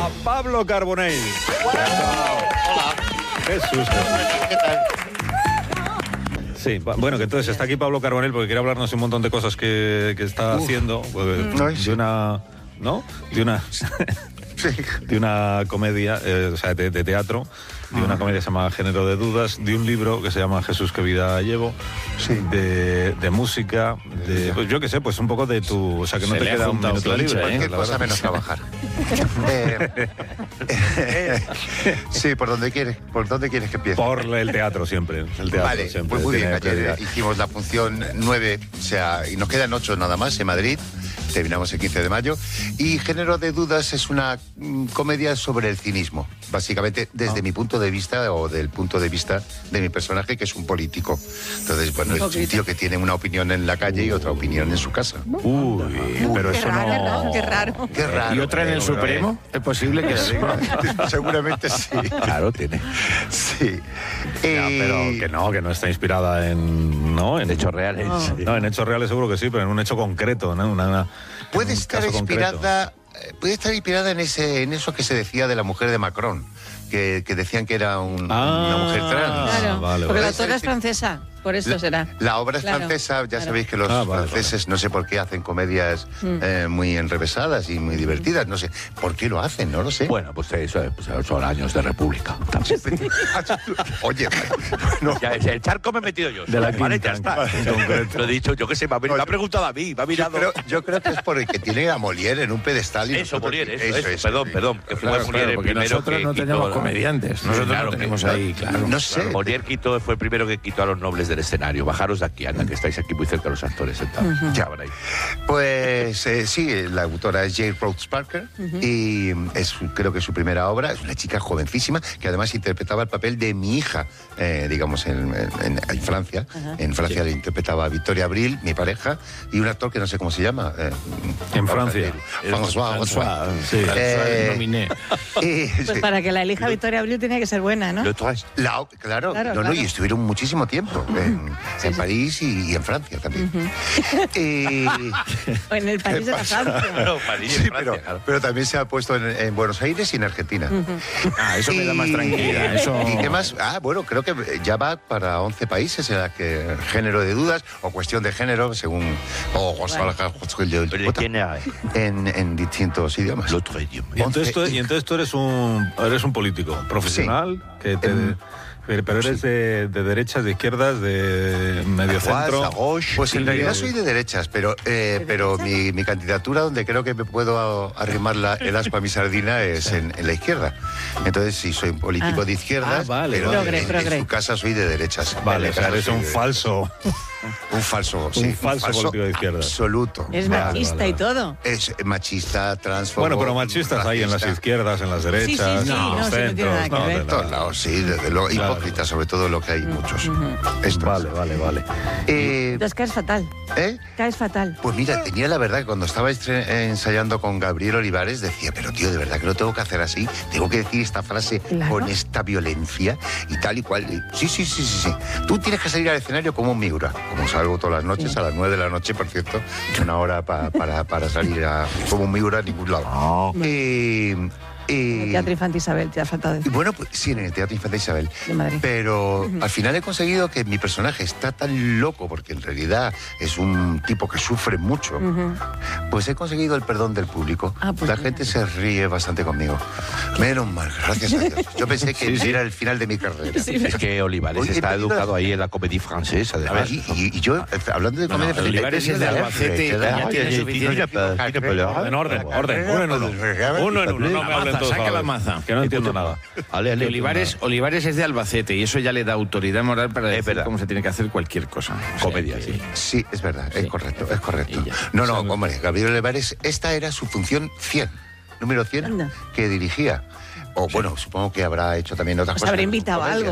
a Pablo Carbonell. Hola. Jesús. ¿Qué tal? Sí, bueno, que entonces está aquí Pablo Carbonell porque quiere hablarnos de un montón de cosas que está haciendo. De una... ¿No? De una... de una comedia, o sea, de teatro, de una comedia que se llama Género de Dudas, de un libro que se llama Jesús, qué vida llevo, de música, de, pues yo qué sé, pues un poco de tu... O sea, que no te queda un minuto libre. Cualquier cosa menos trabajar. Sí, ¿por dónde quieres que empiece? Por el teatro siempre. El teatro Vale, siempre pues muy bien. tiene Ayer prioridad. hicimos la función 9, o sea, y nos quedan 8 nada más en Madrid. Terminamos el 15 de mayo. Y Género de Dudas es una comedia sobre el cinismo. Básicamente, desde mi punto de vista, o del punto de vista de mi personaje, que es un político. Entonces, bueno, es un tío que tiene una opinión en la calle y otra opinión en su casa. Uy, pero Qué eso raro, no... Qué raro. Qué raro. ¿Y otra en el Supremo? ¿Es posible que sí? Seguramente sí. Claro, tiene. Sí. Ya, pero que no está inspirada en... ¿no? En hechos reales. No, en hechos reales seguro que sí, pero en un hecho concreto, ¿no? Puede estar inspirada en eso que se decía de la mujer de Macron, que decían que era una mujer trans. Claro, vale, porque vale. la autora es francesa, por eso será. La obra es Claro, francesa, ya claro. sabéis que los franceses no sé por qué hacen comedias muy enrevesadas y muy divertidas, no sé por qué lo hacen, no lo sé. Bueno, pues eso son años de república. Oye, bueno, Ya, el charco me he metido yo. De la Vale, quinta, ya está. en concreto. Lo he dicho, yo qué sé, me ha preguntado a mí, me ha mirado. yo creo que es porque tiene a Molière en un pedestal. Y Eso, nosotros- Molière, eso. es. Perdón, que fue Claro, Molière el porque primero nosotros que no quitó tenemos la- comediantes. Nosotros Claro no que tenemos no. ahí, claro. No sé. Molière fue el primero que quitó a los nobles del escenario. Bajaros de aquí, anda, que estáis aquí muy cerca de los actores sentados. Ya van ahí. Pues sí, la autora es Jane Rhodes Parker y creo que es su primera obra. Es una chica jovencísima que además interpretaba el papel de mi hija, digamos, en Francia. En Francia le interpretaba a Victoria Abril, mi pareja, y un actor que no sé cómo se llama. En Francia. François. Sí. Nominé. Pues para que la elija Victoria Abril tiene que ser buena, ¿no? Lo traes. Claro, Claro. y estuvieron muchísimo tiempo en París y en Francia también. O en el país de la Francia. Claro, París, Sí, Francia, claro. pero también se ha puesto en Buenos Aires y en Argentina. Eso me da más tranquilidad. Eso... ¿Y qué más? Bueno, creo que ya va para 11 países en la que Género de Dudas o Cuestión de Género, según... Pero ¿quién hay? en distintos idiomas. Otro idioma. Y entonces tú eres un político profesional que te... Pero eres de derechas, de izquierdas, de medio centro. Pues en realidad soy de derechas, pero mi candidatura donde creo que me puedo arrimar el aspa a mi sardina es en la izquierda. Entonces sí, soy un político de izquierdas, vale, pero vale. en Progre. su casa soy de derechas. Vale, o sea, En la eres casa un soy de falso. Un falso, Un falso político de izquierda. Absoluto. Es Vale, machista vale, y todo. Es machista, transfobo. Bueno, pero machistas hay en las racista. izquierdas, en las derechas, Sí, en no, los sí, no tiene nada centros. que ver. En todos lados, sí, desde luego. Claro. Hipócritas, sobre todo lo que hay muchos. Estos. Vale. Entonces caes fatal. ¿Eh? Caes fatal. Pues mira, tenía la verdad que cuando estaba ensayando con Gabriel Olivares decía, pero tío, de verdad que lo tengo que hacer así, tengo que decir esta frase Claro. con esta violencia y tal y cual. Sí. Tú tienes que salir al escenario como un Miura, como salgo todas las noches, a las 9 de la noche, por cierto, una hora para salir como un Miura a ningún lado. En el Teatro Infante Isabel, te ha faltado Y decir. bueno, pues sí, en el Teatro Infante Isabel. De Madrid. Pero al final he conseguido que mi personaje está tan loco, porque en realidad es un tipo que sufre mucho, pues he conseguido el perdón del público. Pues La mira. gente se ríe bastante conmigo. Menos mal, gracias a Dios. Yo pensé que era el final de mi carrera. Es que Olivares Oye, está he venido educado ahí en la comédie francesa, además. Y yo, hablando de comedia... Olivares es de Albacete y ya tiene suficiente. En orden. Uno en uno. No me hablen todos a Saca la vez, maza. Que no entiendo nada. Olivares es de Albacete y eso ya le da autoridad moral para decir verdad. cómo se tiene que hacer cualquier cosa. O sea Comedia, que- sí. Sí, es verdad, es correcto. Y ya. No, hombre, Gabriel Olivares, esta era su función 100, número 100, Anda. que dirigía. O bueno, supongo que habrá hecho también otras Os cosas. habrá invitado a algo.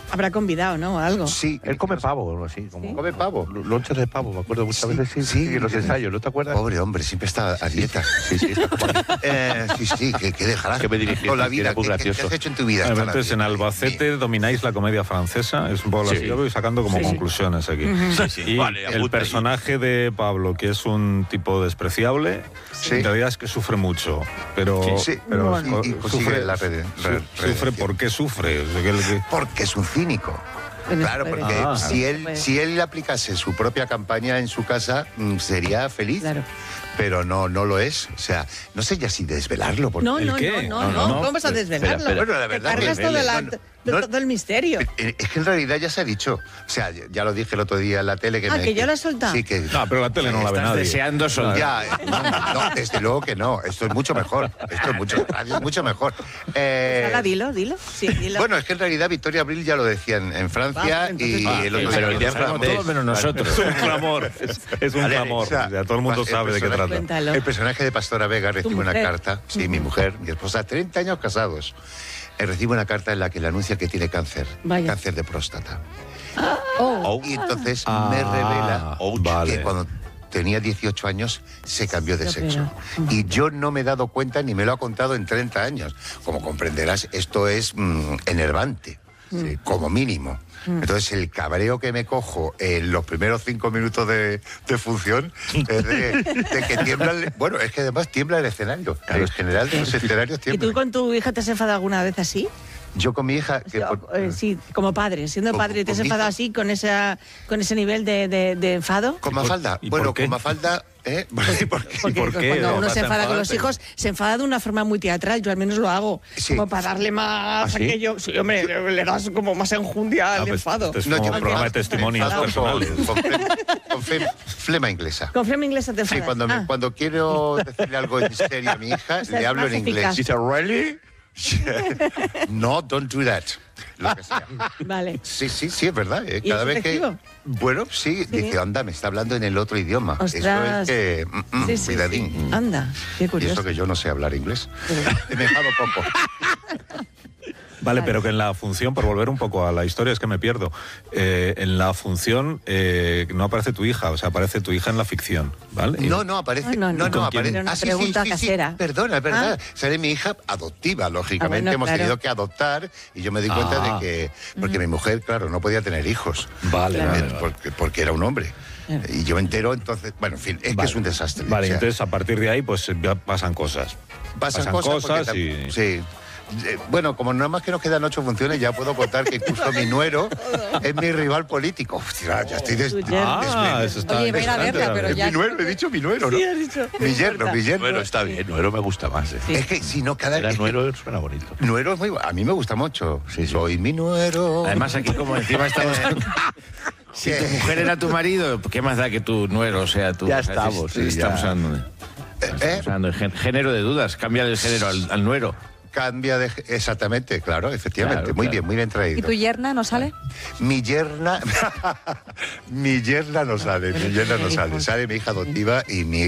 habrá convidado, ¿no? O algo. Sí. Él come pavo o algo así. Como, ¿Come pavo? Lonchas de pavo, me acuerdo muchas veces. Sí, en los ensayos, ¿no te acuerdas? Pobre hombre, siempre está a dieta. Sí, está como Sí, que dejarás que me dirigiste, con la vida. muy ¿Qué gracioso. has hecho en tu vida? Entonces, en Albacete domináis la comedia francesa, es un poco así, yo voy sacando como conclusiones aquí. Y Vale, el personaje de Pablo, que es un tipo despreciable, en realidad es que sufre mucho, pero y consigue la sufre. ¿Por qué sufre? Porque es un cínico. Claro, porque si él aplicase su propia campaña en su casa, sería feliz. Claro. Pero no lo es. O sea, no sé ya si desvelarlo. Porque... No, ¿cómo vas a desvelarlo? Espera. Bueno, la verdad te cargas todo el misterio. Es que en realidad ya se ha dicho. O sea, ya lo dije el otro día en la tele. Que ya lo has soltado. Sí, que... No, pero la tele no la ve nadie. Deseando soltar. No, desde luego que no. Esto es mucho mejor. Mucho mejor. Ahora dilo. Sí, dilo. Bueno, es que en realidad Victoria Abril ya lo decía en Francia y el otro pero día... el día todos menos nosotros. Es un clamor. Es un clamor. O sea, todo el mundo sabe de qué trata. Cuéntalo. El personaje de Pastora Vega recibe una mujer. carta, mi mujer, mi esposa, 30 años casados, recibe una carta en la que le anuncia que tiene cáncer de próstata. Y entonces me revela que cuando tenía 18 años se cambió de sexo. Y yo no me he dado cuenta ni me lo ha contado en 30 años. Como comprenderás, esto es enervante, como mínimo. Entonces el cabreo que me cojo en los primeros 5 minutos de función es de que tiembla bueno, es que además tiembla el escenario. En general de los escenarios ¿Y tiembla. tú con tu hija te has enfadado alguna vez así? Yo con mi hija... Sí, como padre, siendo padre, ¿te has enfadado así con ese nivel de enfado? ¿Con Mafalda? Bueno, con Mafalda... Porque cuando uno se enfada con los hijos, se enfada de una forma muy teatral, yo al menos lo hago, como para darle más aquello. Sí, hombre, le das como más enjundia al enfado. Este es como un programa de testimonios personales. Con flema inglesa. Con flema inglesa te enfadas. Sí, cuando quiero decirle algo en serio a mi hija, le hablo en inglés. Dice, ¿really? No, don't do that. Lo que sea. Vale. Sí, es verdad. ¿Y Cada es vez que... efectivo? Bueno, sí, dice, anda, me está hablando en el otro idioma. Ostras. Eso es que... cuidadín. Sí. Anda, qué Y curioso. eso que yo no sé hablar inglés. Me enfado poco. Vale, pero que en la función, por volver un poco a la historia, es que me pierdo. En la función no aparece tu hija, o sea, aparece tu hija en la ficción, ¿vale? No aparece. No, aparece. Era una pregunta casera. Perdona, es verdad. Sale mi hija adoptiva, lógicamente. Hemos tenido que adoptar y yo me di cuenta de que... Porque mi mujer, claro, no podía tener hijos. Vale. Porque era un hombre. Y yo me entero, entonces... Bueno, en fin, es que es un desastre. Vale, entonces a partir de ahí, pues ya pasan cosas. Pasan cosas y... Sí. Bueno, como nada más que nos quedan 8 funciones, ya puedo contar que incluso mi nuero es mi rival político. Hostia, ya estoy eso está Oye, mira, verla, pero ya... mi nuero, he dicho mi nuero, ¿no? Sí, has dicho. Mi yerno. Nuero está bien, Nuero me gusta más. Es que si no, cada vez... Nuero suena bonito. Nuero es muy... A mí me gusta mucho. Sí. Soy mi nuero. Además, aquí como encima estamos... Si tu mujer era tu marido, ¿qué más da que tu nuero sea tu... Ya estamos, sí, estamos hablando de género de dudas. Cambia el género al nuero. Cambia de... Exactamente, claro, efectivamente. Claro, muy bien traído. ¿Y tu yerna no sale? Mi yerna... mi yerna no sale. Sale mi hija adoptiva y mi